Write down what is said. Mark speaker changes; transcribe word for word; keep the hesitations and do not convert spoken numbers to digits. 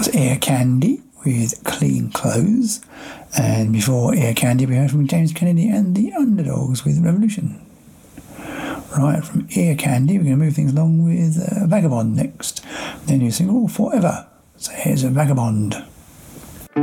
Speaker 1: was Ear Candy with Clean Clothes. And before Ear Candy, we heard from James Kennedy and the Underdogs with Revolution. Right, from Ear Candy, we're going to move things along with uh, Vagabond next. Their new single, Forever. So here's a Vagabond.